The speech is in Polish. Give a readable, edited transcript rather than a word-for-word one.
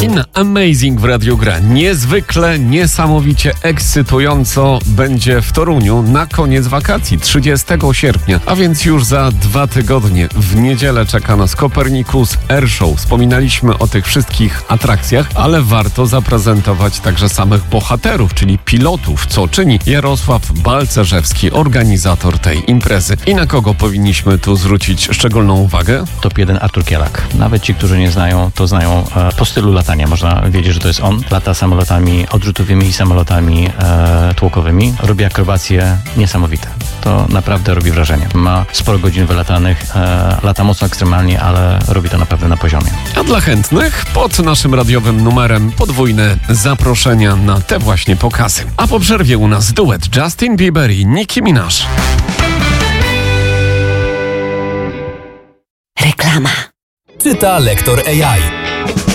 In Amazing w Radiu Gra. Niezwykle, niesamowicie ekscytująco będzie w Toruniu na koniec wakacji, 30 sierpnia, a więc już za 2 tygodnie. W niedzielę czeka nas Copernicus Air Show. Wspominaliśmy o tych wszystkich atrakcjach, ale warto zaprezentować także samych bohaterów, czyli pilotów, co czyni Jarosław Balcerzewski, organizator tej imprezy. I na kogo powinniśmy tu zwrócić szczególną uwagę? Top 1 Artur Kielak. Nawet ci, którzy nie znają, to znają po stylu latania. Można wiedzieć, że to jest on. Lata samolotami odrzutowymi i samolotami tłokowymi. Robi akrobacje niesamowite. To naprawdę robi wrażenie. Ma sporo godzin wylatanych, lata mocno ekstremalnie, ale robi to naprawdę na poziomie. A dla chętnych pod naszym radiowym numerem podwójne zaproszenia na te właśnie pokazy. A po przerwie u nas duet Justin Bieber i Nicki Minaj. Reklama. Czyta lektor AI.